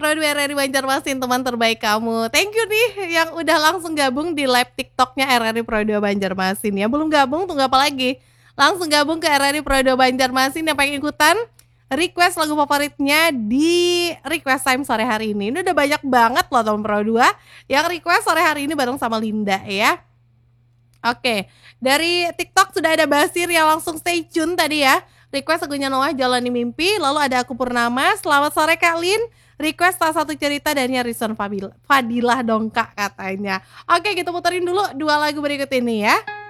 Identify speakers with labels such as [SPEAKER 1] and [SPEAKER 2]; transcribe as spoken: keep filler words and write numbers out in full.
[SPEAKER 1] Pro dua R R I Banjarmasin, teman terbaik kamu. Thank you nih yang udah langsung gabung di live TikTok-nya R R I Pro dua Banjarmasin ya. Belum gabung tunggu apa lagi? Langsung gabung ke R R I Pro dua Banjarmasin yang pengen ikutan request lagu favoritnya di request time sore hari ini. Ini udah banyak banget loh teman Pro dua yang request sore hari ini bareng sama Linda ya. Oke, dari TikTok sudah ada Basir yang langsung stay tune tadi ya. Request lagunya Noah Jalani Mimpi, lalu ada Aku Purnama, Selamat Sore Kak Lin. Request salah satu cerita dari Rison Fadilah dong Kak katanya. Oke, kita puterin dulu dua lagu berikut ini ya.